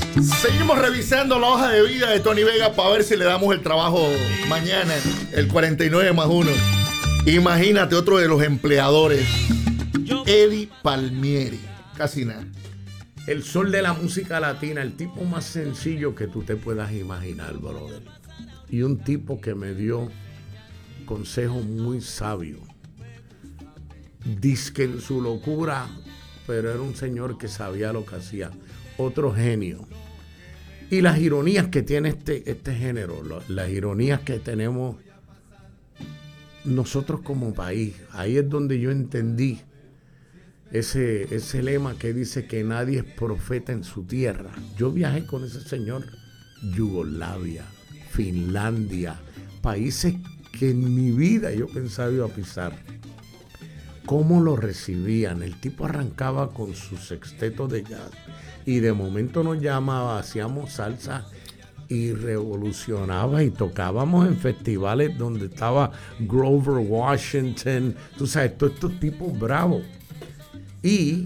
Seguimos revisando la hoja de vida de Tony Vega para ver si le damos el trabajo mañana, el 49+1. Imagínate otro de los empleadores, Eddie Palmieri. Casi nada. El sol de la música latina, el tipo más sencillo que tú te puedas imaginar, brother. Y un tipo que me dio consejos muy sabios. Dizque en su locura, pero era un señor que sabía lo que hacía. Otro genio. Y las ironías que tiene este género, las ironías que tenemos nosotros como país. Ahí es donde yo entendí ese lema que dice que nadie es profeta en su tierra. Yo viajé con ese señor, Yugoslavia, Finlandia, países que en mi vida yo pensaba iba a pisar. ¿Cómo lo recibían? El tipo arrancaba con su sexteto de jazz y de momento nos llamaba, hacíamos salsa y revolucionaba y tocábamos en festivales donde estaba Grover Washington, tú sabes, todos estos tipos bravos. Y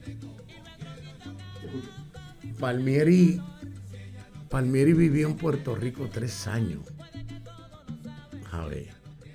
Palmieri vivió en Puerto Rico 3 años. A ver,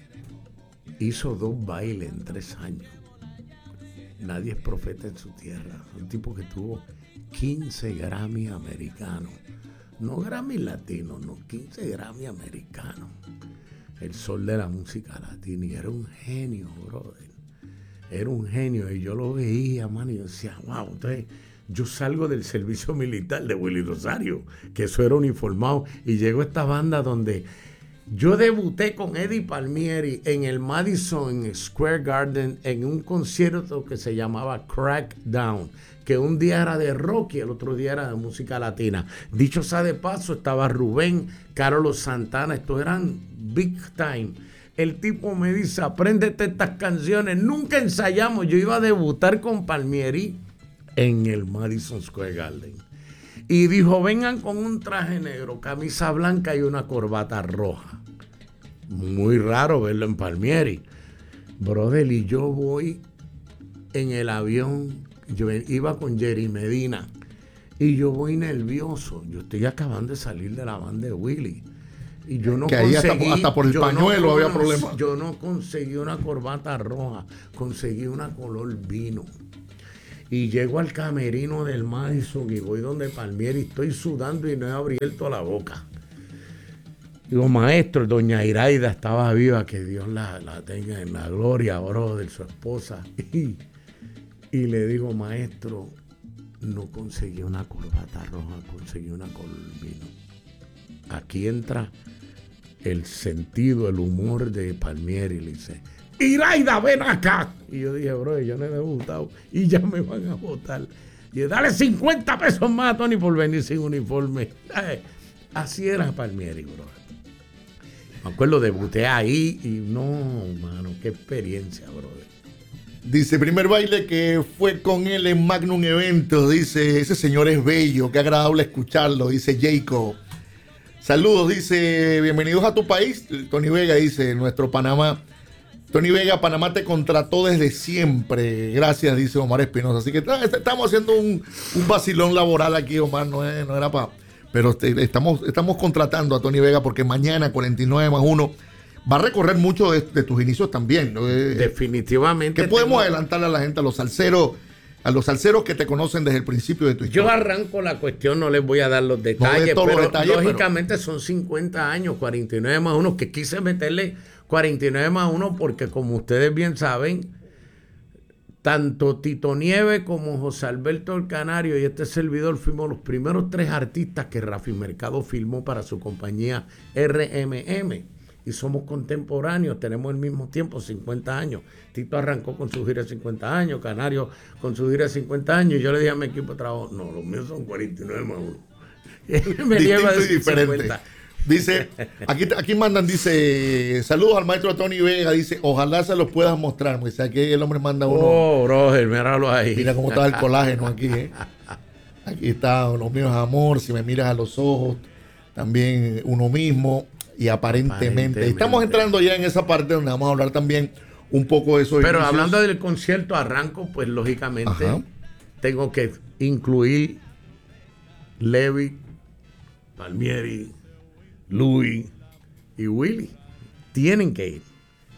hizo 2 bailes en 3 años. Nadie es profeta en su tierra. Un tipo que tuvo 15 Grammy americanos. No Grammy latinos, no, 15 Grammy americanos. El sol de la música latina. Y era un genio, brother. Era un genio. Y yo lo veía, mano, y yo decía, wow. Entonces, yo salgo del servicio militar de Willy Rosario, que eso era uniformado. Y llego a esta banda donde yo debuté con Eddie Palmieri en el Madison Square Garden en un concierto que se llamaba Crackdown, que un día era de rock y el otro día era de música latina. Dicho sea de paso, estaba Rubén, Carlos Santana, estos eran big time. El tipo me dice, apréndete estas canciones. Nunca ensayamos. Yo iba a debutar con Palmieri en el Madison Square Garden. Y dijo, vengan con un traje negro, camisa blanca y una corbata roja. Muy raro verlo en Palmieri. Brother, y yo voy en el avión, yo iba con Jerry Medina, y yo voy nervioso. Yo estoy acabando de salir de la banda de Willy. Y yo no que conseguí, ahí hasta por el pañuelo había problemas. Yo no conseguí una corbata roja, conseguí una color vino. Y llego al camerino del Madison y voy donde Palmieri, estoy sudando y no he abierto la boca. Digo, maestro, doña Iraida estaba viva, que Dios la tenga en la gloria, brother, su esposa. Y le digo, maestro, no conseguí una corbata roja, conseguí una color vino. Aquí entra el sentido, el humor de Palmieri. Le dice, Iraida, ven acá. Y yo dije, bro, yo no he debutado y ya me van a votar. Y dije, dale 50 pesos más a Tony por venir sin uniforme. Así era Palmieri, bro. Me acuerdo, debuté ahí y no, mano, qué experiencia, brother. Dice, primer baile que fue con él en Magnum Eventos. Dice, ese señor es bello, qué agradable escucharlo. Dice Jacob. Saludos, dice, bienvenidos a tu país. Tony Vega dice, nuestro Panamá. Tony Vega, Panamá te contrató desde siempre. Gracias, dice Omar Espinosa. Así que estamos haciendo un vacilón laboral aquí, Omar. No era para... Pero estamos contratando a Tony Vega porque mañana 49+1 va a recorrer mucho de tus inicios también, ¿no? Definitivamente. ¿Qué podemos adelantarle a la gente, a los salseros que te conocen desde el principio de tu historia? Yo arranco la cuestión, no les voy a dar los detalles, lógicamente son 50 años, 49+1, que quise meterle 49+1 porque, como ustedes bien saben, tanto Tito Nieves como José Alberto el Canario y este servidor fuimos los primeros 3 artistas que Rafi Mercado filmó para su compañía RMM. Y somos contemporáneos, tenemos el mismo tiempo, 50 años. Tito arrancó con su gira de 50 años, Canario con su gira de 50 años. Y yo le dije a mi equipo de trabajo, no, los míos son 49+1. Me lleva de 50. Dice, aquí mandan, dice, saludos al maestro Tony Vega, dice, ojalá se los puedas mostrar. Dice, aquí el hombre manda uno. Oh, brother, míralo ahí. Mira cómo está el colágeno aquí, ¿eh? Aquí está, los míos amor, si me miras a los ojos, también uno mismo. Y aparentemente estamos entrando ya en esa parte donde vamos a hablar también un poco de eso. Pero hablando del concierto, arranco, pues lógicamente tengo que incluir Levi, Palmieri, Luis y Willy tienen que ir.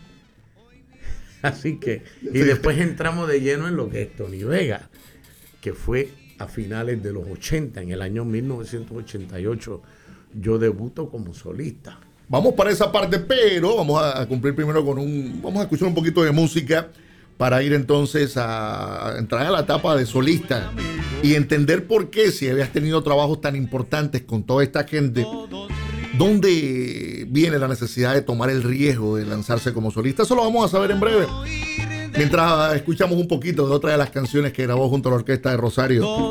Así que, y después entramos de lleno en lo que es Tony Vega, que fue a finales de los 80, en el año 1988, yo debuto como solista. Vamos para esa parte, pero vamos a cumplir primero vamos a escuchar un poquito de música para ir entonces a entrar a la etapa de solista y entender por qué, si habías tenido trabajos tan importantes con toda esta gente, ¿dónde viene la necesidad de tomar el riesgo de lanzarse como solista? Eso lo vamos a saber en breve. Mientras escuchamos un poquito de otra de las canciones que grabó junto a la orquesta de Rosario.